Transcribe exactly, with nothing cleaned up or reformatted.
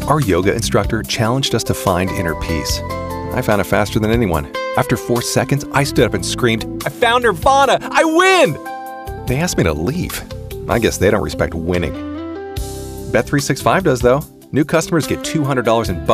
Our yoga instructor challenged us to find inner peace. I found it faster than anyone. After four seconds, I stood up and screamed, "I found Nirvana! I win!" They asked me to leave. I guess they don't respect winning. Bet three sixty-five does, though. New customers get two hundred dollars in bonus